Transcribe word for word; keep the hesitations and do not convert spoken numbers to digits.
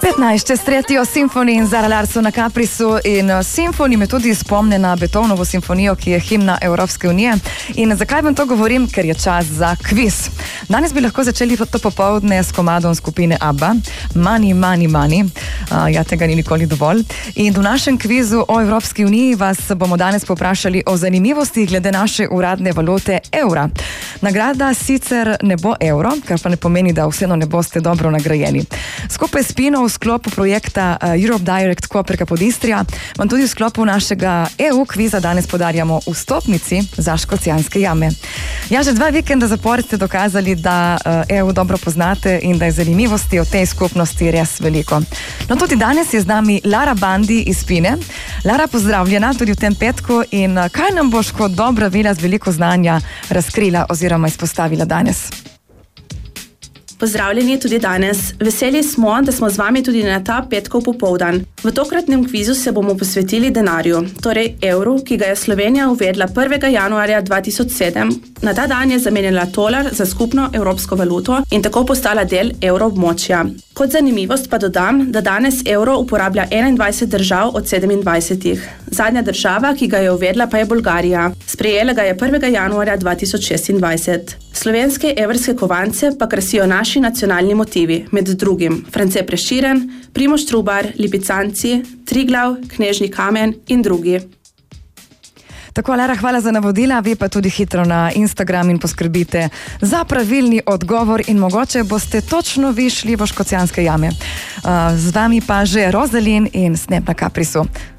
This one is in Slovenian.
petnajst čez tretjo Symphony in Zara Larsson na Caprisu in Symphony me tudi spomne na Beethovnovo simfonijo, ki je himna Evropske unije. In zakaj vam to govorim? Ker je čas za kviz. Danes bi lahko začeli to popoldne s komadom skupine ABBA, Money, Money, Money. Uh, ja, tega ni nikoli dovolj. In v našem kvizu o Evropski uniji vas bomo danes poprašali o zanimivosti glede naše uradne valute evra. Nagrada sicer ne bo evro, kar pa ne pomeni, da vseeno ne boste dobro nagrajeni. Skupaj s Pino v sklopu projekta Europe Direct Koperka pod Istrija vam tudi v sklopu našega E U kviza danes podarjamo vstopnici za Škocjanske jame. Ja, že dva vikenda zapored ste dokazali, da E U dobro poznate in da je zanimivosti o tej skupnosti res veliko. No, tudi danes je z nami Lara Bandi iz Pine. Lara, pozdravljena tudi v tem petku in kaj nam boš kot dobra vila z veliko znanja razkrila oziroma izpostavila danes? Pozdravljeni tudi danes. Veseli smo, da smo z vami tudi na ta petkov popoldan. V tokratnem kvizu se bomo posvetili denarju, torej evru, ki ga je Slovenija uvedla prvega januarja dva tisoč sedem. Na ta dan je zamenjala tolar za skupno evropsko valuto in tako postala del evroobmočja. Kot zanimivost pa dodam, da danes evro uporablja enaindvajset držav od sedemindvajsetih. Zadnja država, ki ga je uvedla, pa je Bolgarija. Sprejela ga je prvega januarja dva tisoč šestindvajset. Slovenske evrske kovance pa krasijo naši nacionalni motivi, med drugim France Prešeren, Primož Trubar, Lipicanci, Triglav, Knežji kamen in drugi. Tako, Lara, hvala za navodila, vi pa tudi hitro na Instagram in poskrbite za pravilni odgovor in mogoče boste točno vi šli v Škocjanske jame. Z vami pa že Rozalin in Snap na Caprisu.